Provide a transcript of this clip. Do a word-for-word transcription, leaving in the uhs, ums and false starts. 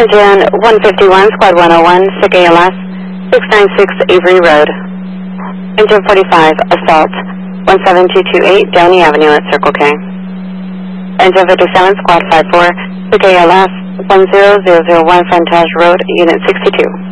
Engine one fifty-one, Squad one oh one, S I C A L S, six ninety-six Avery Road. Engine forty-five, Assault, one seven two two eight, Downey Avenue at Circle K. Engine fifty-seven, Squad five four, S I C A L S, one zero zero zero one, Frontage Road, Unit sixty-two.